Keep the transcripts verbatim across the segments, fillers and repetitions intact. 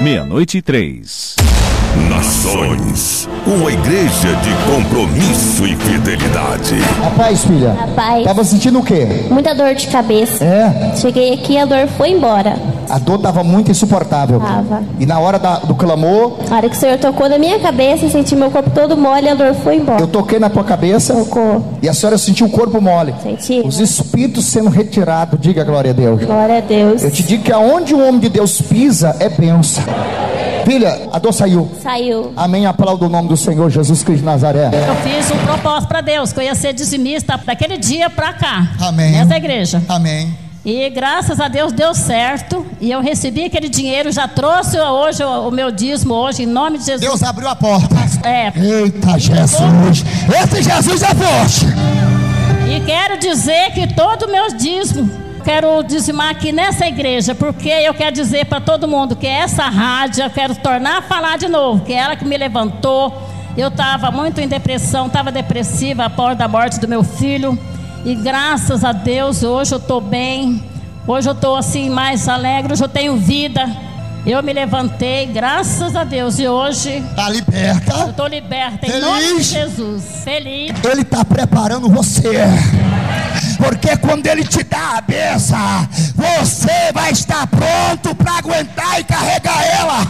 meia-noite e três. Nações, uma igreja de compromisso e fidelidade. Rapaz, filha, Rapaz. tava sentindo o quê? Muita dor de cabeça. É, Cheguei aqui e a dor foi embora. a dor tava muito insuportável. Tava. E na hora da- do clamor, A hora que o Senhor tocou na minha cabeça, eu senti meu corpo todo mole e a dor foi embora. eu toquei na tua cabeça Tocou. e a senhora sentiu o corpo mole. Senti? Os espíritos sendo retirados, diga glória a Deus. Glória a Deus. Eu te digo que aonde o homem de Deus pisa é bênção. Filha, a dor saiu. Saiu. Amém, aplauda o nome do Senhor Jesus Cristo de Nazaré. Eu fiz um propósito para Deus, que eu ia ser dizimista daquele dia para cá. Amém. Nessa igreja. Amém. E graças a Deus deu certo. E eu recebi aquele dinheiro, já trouxe hoje o, o meu dízimo hoje, em nome de Jesus. Deus abriu a porta. É. Eita, Jesus. Esse Jesus é forte. E quero dizer que todo o meu dízimo, quero dizimar aqui nessa igreja, porque eu quero dizer para todo mundo que essa rádio, eu quero tornar a falar de novo, que é ela que me levantou. Eu estava muito em depressão, estava depressiva após a morte do meu filho. E graças a Deus, hoje eu estou bem. Hoje eu estou assim mais alegre, hoje eu tenho vida. Eu me levantei, graças a Deus. E hoje Tá liberta. eu estou liberta, em Feliz. nome de Jesus. Feliz. Ele está preparando você, porque quando Ele te dá a benção, você vai estar pronto para aguentar e carregar ela.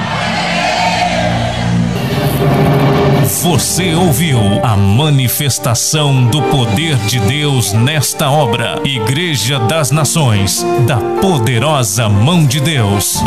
Você ouviu a manifestação do poder de Deus nesta obra. Igreja das Nações, da poderosa mão de Deus.